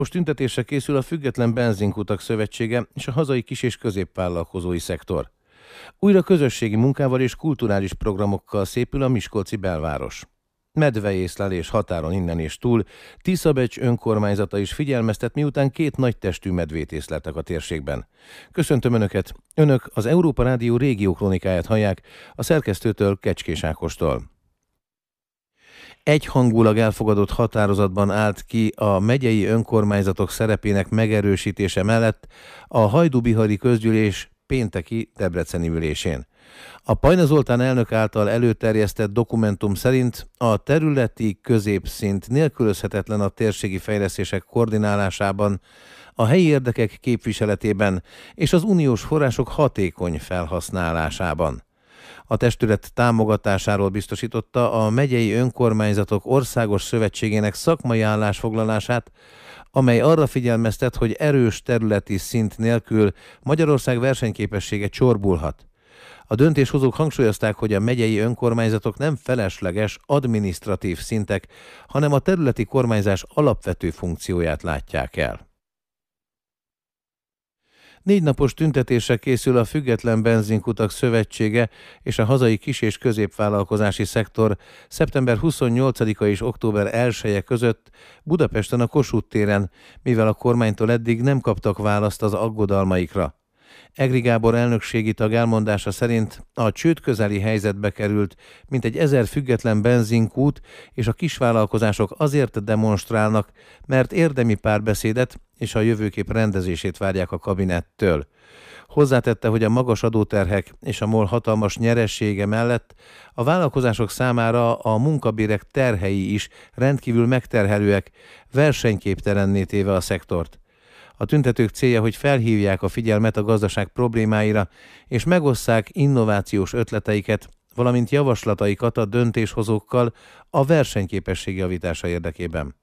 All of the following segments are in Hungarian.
Most tüntetésre készül a Független Benzinkutak Szövetsége és a hazai kis- és középvállalkozói szektor. Újra közösségi munkával és kulturális programokkal szépül a miskolci belváros. Medveészlelés határon innen és túl, Tiszabecs önkormányzata is figyelmeztet, miután 2 nagy testű medvét észleltek a térségben. Köszöntöm Önöket! Önök az Európa Rádió régiókronikáját hallják a szerkesztőtől, Kecskés Ákostól. Egyhangulag elfogadott határozatban állt ki a megyei önkormányzatok szerepének megerősítése mellett a hajdúbihari közgyűlés pénteki debreceni ülésén. A Pajna Zoltán elnök által előterjesztett dokumentum szerint a területi középszint nélkülözhetetlen a térségi fejlesztések koordinálásában, a helyi érdekek képviseletében és az uniós források hatékony felhasználásában. A testület támogatásáról biztosította a megyei önkormányzatok országos szövetségének szakmai állásfoglalását, amely arra figyelmeztet, hogy erős területi szint nélkül Magyarország versenyképessége csorbulhat. A döntéshozók hangsúlyozták, hogy a megyei önkormányzatok nem felesleges adminisztratív szintek, hanem a területi kormányzás alapvető funkcióját látják el. 4 napos tüntetésre készül a Független Benzinkutak Szövetsége és a hazai kis- és középvállalkozási szektor szeptember 28-a és október 1-e között Budapesten a Kossuth téren, mivel a kormánytól eddig nem kaptak választ az aggodalmaikra. Egri Gábor elnökségi tag elmondása szerint a csőd közeli helyzetbe került mintegy 1000 független benzinkút, és a kisvállalkozások azért demonstrálnak, mert érdemi párbeszédet és a jövőkép rendezését várják a kabinettől. Hozzátette, hogy a magas adóterhek és a MOL hatalmas nyeressége mellett a vállalkozások számára a munkabérek terhei is rendkívül megterhelőek, versenyképtelenné téve a szektort. A tüntetők célja, hogy felhívják a figyelmet a gazdaság problémáira, és megosszák innovációs ötleteiket, valamint javaslataikat a döntéshozókkal a versenyképesség javítása érdekében.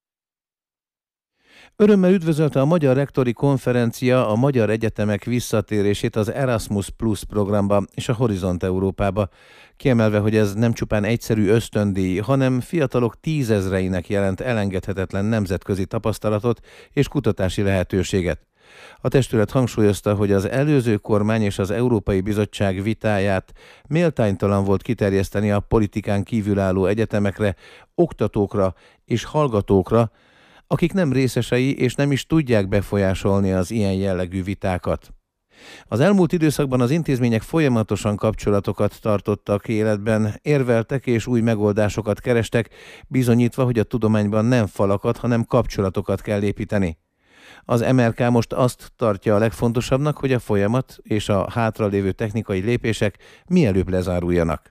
Örömmel üdvözölte a Magyar Rektori Konferencia a magyar egyetemek visszatérését az Erasmus Plus programba és a Horizont Európába, kiemelve, hogy ez nem csupán egyszerű ösztöndíj, hanem fiatalok 10 000-einek jelent elengedhetetlen nemzetközi tapasztalatot és kutatási lehetőséget. A testület hangsúlyozta, hogy az előző kormány és az Európai Bizottság vitáját méltánytalan volt kiterjeszteni a politikán kívülálló egyetemekre, oktatókra és hallgatókra, akik nem részesei és nem is tudják befolyásolni az ilyen jellegű vitákat. Az elmúlt időszakban az intézmények folyamatosan kapcsolatokat tartottak életben, érveltek és új megoldásokat kerestek, bizonyítva, hogy a tudományban nem falakat, hanem kapcsolatokat kell építeni. Az MRK most azt tartja a legfontosabbnak, hogy a folyamat és a hátralévő technikai lépések mielőbb lezáruljanak.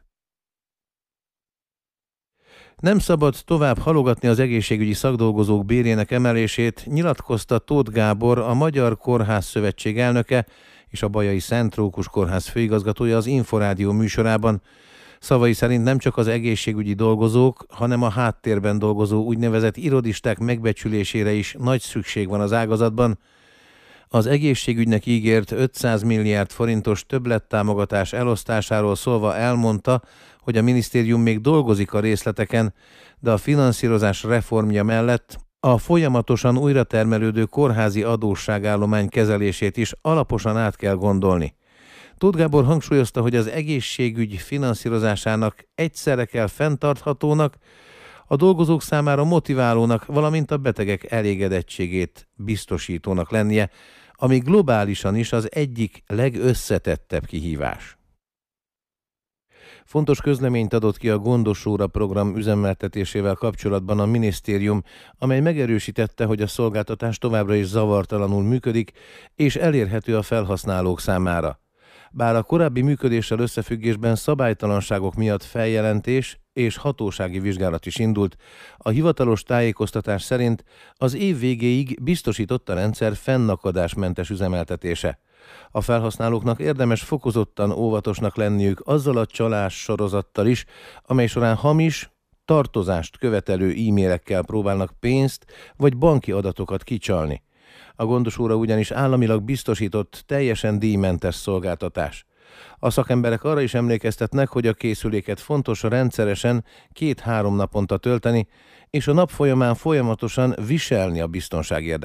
Nem szabad tovább halogatni az egészségügyi szakdolgozók bérének emelését, nyilatkozta Tóth Gábor, a Magyar Kórház Szövetség elnöke és a Bajai Szent Rókus Kórház főigazgatója az Inforádió műsorában. Szavai szerint nem csak az egészségügyi dolgozók, hanem a háttérben dolgozó úgynevezett irodisták megbecsülésére is nagy szükség van az ágazatban. Az egészségügynek ígért 500 milliárd forintos többlettámogatás elosztásáról szólva elmondta, hogy a minisztérium még dolgozik a részleteken, de a finanszírozás reformja mellett a folyamatosan újratermelődő kórházi adósságállomány kezelését is alaposan át kell gondolni. Tóth Gábor hangsúlyozta, hogy az egészségügy finanszírozásának egyszerre kell fenntarthatónak, a dolgozók számára motiválónak, valamint a betegek elégedettségét biztosítónak lennie, ami globálisan is az egyik legösszetettebb kihívás. Fontos közleményt adott ki a Gondosóra program üzemeltetésével kapcsolatban a minisztérium, amely megerősítette, hogy a szolgáltatás továbbra is zavartalanul működik, és elérhető a felhasználók számára. Bár a korábbi működéssel összefüggésben szabálytalanságok miatt feljelentés és hatósági vizsgálat is indult, a hivatalos tájékoztatás szerint az év végéig biztosított a rendszer fennakadásmentes üzemeltetése. A felhasználóknak érdemes fokozottan óvatosnak lenniük azzal a csalás sorozattal is, amely során hamis, tartozást követelő e-mailekkel próbálnak pénzt vagy banki adatokat kicsalni. A Gondosóra ugyanis államilag biztosított, teljesen díjmentes szolgáltatás. A szakemberek arra is emlékeztetnek, hogy a készüléket fontos rendszeresen 2-3 naponta tölteni, és a nap folyamán folyamatosan viselni a biztonság érdekében.